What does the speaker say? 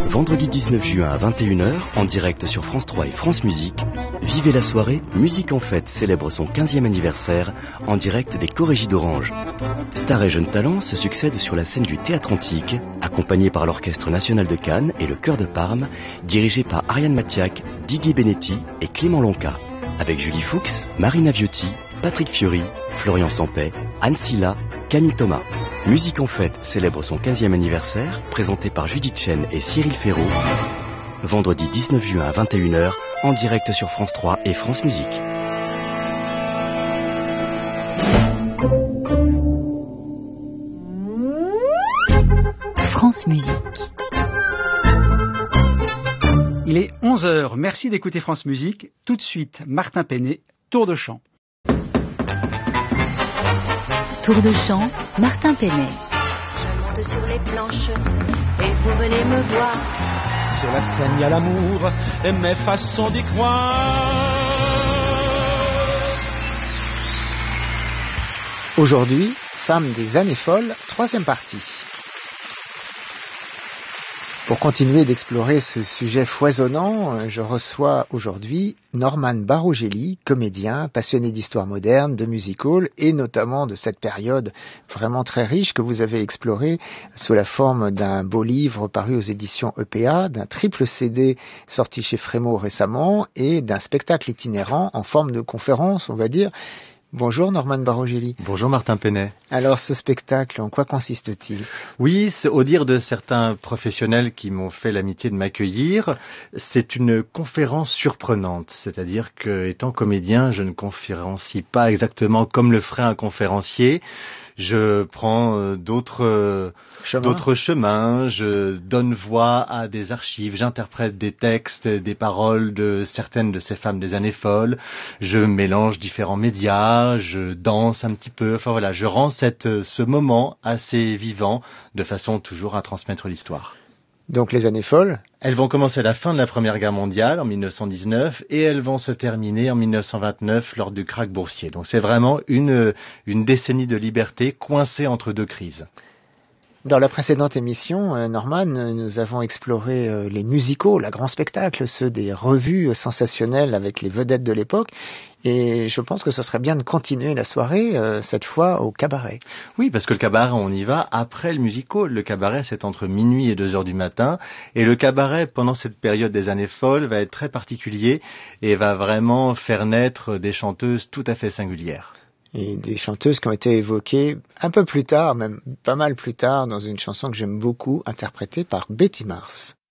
Vendredi 19 juin à 21h, en direct sur France 3 et France Musique, vivez la soirée Musique en Fête célèbre son 15e anniversaire en direct des Corégies d'Orange. Stars et jeunes talents se succèdent sur la scène du Théâtre Antique, accompagnés par l'Orchestre National de Cannes et le Chœur de Parme, dirigé par Ariane Mathiac, Didier Benetti et Clément Lonca, avec Julie Fuchs, Marina Viotti, Patrick Fiori, Florian Sampey, Anne Silla, Camille Thomas. Musique en Fête célèbre son 15e anniversaire, présenté par Judith Chen et Cyril Ferraud. Vendredi 19 juin à 21h, en direct sur France 3 et France Musique. France Musique. Il est 11h, merci d'écouter France Musique. Tout de suite, Martin Penet, Tour de chant. Tour de chant, Martin Penet. Je monte sur les planches et vous venez me voir. Sur la scène, il y a l'amour et mes façons d'y croire. Aujourd'hui, Femme des années folles, 3e partie. Pour continuer d'explorer ce sujet foisonnant, je reçois aujourd'hui Norman Barogelli, comédien, passionné d'histoire moderne, de music-hall et notamment de cette période vraiment très riche que vous avez explorée sous la forme d'un beau livre paru aux éditions EPA, d'un triple CD sorti chez Frémaux récemment et d'un spectacle itinérant en forme de conférence, on va dire. Bonjour Norman Barogelli. Bonjour Martin Penet. Alors ce spectacle, en quoi consiste-t-il ? Oui, au dire de certains professionnels qui m'ont fait l'amitié de m'accueillir, c'est une conférence surprenante. C'est-à-dire que, étant comédien, je ne conférencie pas exactement comme le ferait un conférencier. Je prends d'autres chemins, je donne voix à des archives, j'interprète des textes, des paroles de certaines de ces femmes des années folles, je mélange différents médias, je danse un petit peu, enfin voilà, je rends ce moment assez vivant de façon toujours à transmettre l'histoire. Donc les années folles ? Elles vont commencer à la fin de la Première Guerre mondiale, en 1919, et elles vont se terminer en 1929, lors du krach boursier. Donc c'est vraiment une décennie de liberté coincée entre deux crises. Dans la précédente émission, Norman, nous avons exploré les musicals, les grands spectacles, ceux des revues sensationnelles avec les vedettes de l'époque. Et je pense que ce serait bien de continuer la soirée, cette fois au cabaret. Oui, parce que le cabaret, on y va après le musical. Le cabaret, c'est entre minuit et 2h du matin. Et le cabaret, pendant cette période des années folles, va être très particulier et va vraiment faire naître des chanteuses tout à fait singulières. Et des chanteuses qui ont été évoquées un peu plus tard, même pas mal plus tard, dans une chanson que j'aime beaucoup, interprétée par Betty Mars.